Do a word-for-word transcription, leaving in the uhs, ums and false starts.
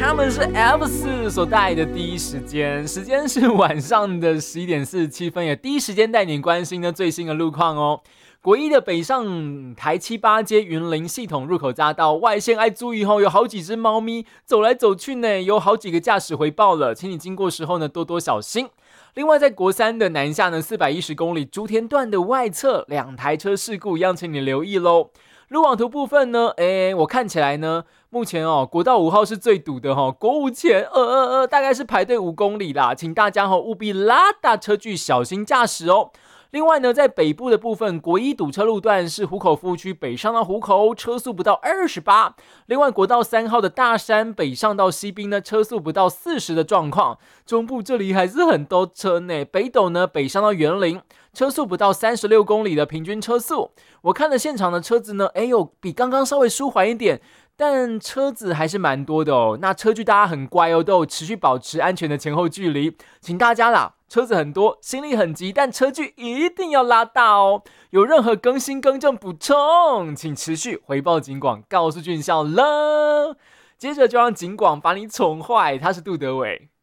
他们是 F 四所带的第一时间，时间是晚上的十一点四十七分，也第一时间带你关心呢最新的路况哦。国一的北上台七八街云林系统入口匝道外线，爱注意吼，有好几只猫咪走来走去呢，有好几个驾驶回报了，请你经过时候呢多多小心。另外，在国三的南下呢四百一十公里竹田段的外侧，两台车事故一样，请你留意咯。路网图部分呢，诶，我看起来呢，目前哦，国道五号是最堵的哈、哦，国五前呃呃呃，大概是排队五公里啦，请大家哈、哦、务必拉大车距，小心驾驶哦。另外呢，在北部的部分，国一堵车路段是湖口服务区北上到湖口，车速不到二十八。另外，国道三号的大山北上到西滨呢，车速不到四十的状况。中部这里还是很多车呢，北斗呢北上到园林，车速不到三十六公里的平均车速。我看了现场的车子呢，哎呦，比刚刚稍微舒缓一点。但车子还是蛮多的哦，那车距大家很乖哦，都有持续保持安全的前后距离，请大家啦，车子很多，心里很急，但车距一定要拉大哦。有任何更新更正补充，请持续回报警广，告诉俊孝了。接着就让警广把你宠坏，他是杜德伟。